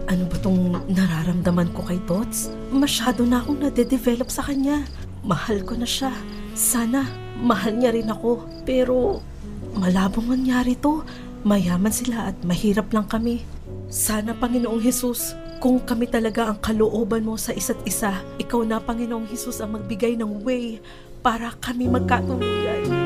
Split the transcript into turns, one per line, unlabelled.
Ano ba tong nararamdaman ko kay Tots? Masyado na akong nade-develop sa kanya. Mahal ko na siya. Sana mahal niya rin ako. Pero malabong mangyari to. Mayaman sila at mahirap lang kami. Sana, Panginoong Hesus, kung kami talaga ang kalooban mo sa isa't isa, ikaw na, Panginoong Hesus, ang magbigay ng way para kami magkatuluyan.